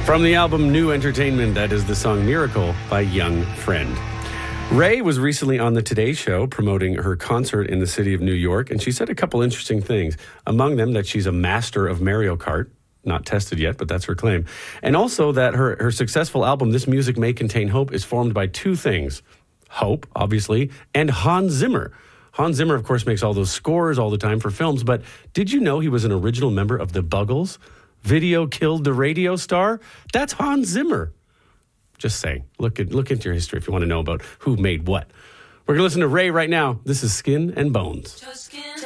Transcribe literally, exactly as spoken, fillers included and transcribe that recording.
From the album New Entertainment, that is the song Miracle by Young Friend. Ray was recently on the Today Show promoting her concert in the city of New York, and she said a couple interesting things. Among them, that she's a master of Mario Kart. Not tested yet, but that's her claim. And also that her, her successful album, This Music May Contain Hope, is formed by two things. Hope, obviously, and Hans Zimmer. Hans Zimmer, of course, makes all those scores all the time for films, but did you know he was an original member of the Buggles? Video Killed the Radio star? That's Hans Zimmer. Just saying. Look at look into your history if you want to know about who made what. We're going to listen to Ray right now. This is Skin and Bones.